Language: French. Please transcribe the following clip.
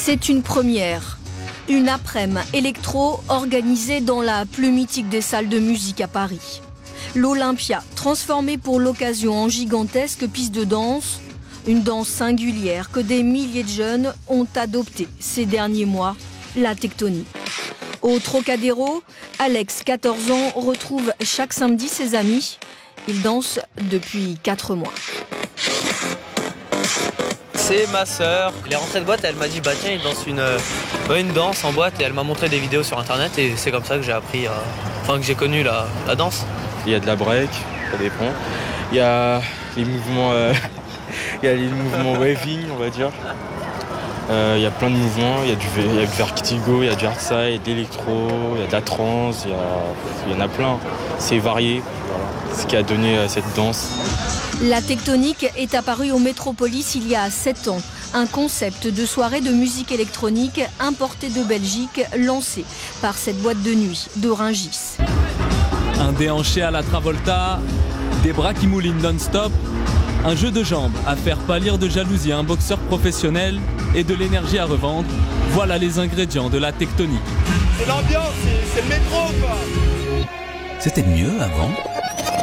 C'est une première. Une après-midi électro organisée dans la plus mythique des salles de musique à Paris. L'Olympia, transformée pour l'occasion en gigantesque piste de danse. Une danse singulière que des milliers de jeunes ont adoptée ces derniers mois, la tectonique. Au Trocadéro, Alex, 14 ans, retrouve chaque samedi ses amis. Il danse depuis 4 mois. C'est ma sœur. Elle est rentrée de boîte et elle m'a dit tiens, il danse une danse en boîte, et elle m'a montré des vidéos sur internet et c'est comme ça que j'ai appris, que j'ai connu la danse. Il y a de la break, ça dépend. Il y a les mouvements, waving, on va dire. Il y a plein de mouvements, il y a du vertigo, il y a du hardside, de l'électro, il y a de la trance, il y en a plein. C'est varié, voilà. Ce qui a donné cette danse. La tectonique est apparue au Métropolis il y a 7 ans. Un concept de soirée de musique électronique importé de Belgique, lancé par cette boîte de nuit de Rungis. Un déhanché à la Travolta, des bras qui moulinent non-stop, un jeu de jambes à faire pâlir de jalousie à un boxeur professionnel et de l'énergie à revendre. Voilà les ingrédients de la tectonique. C'est l'ambiance, c'est le métro quoi. C'était mieux avant.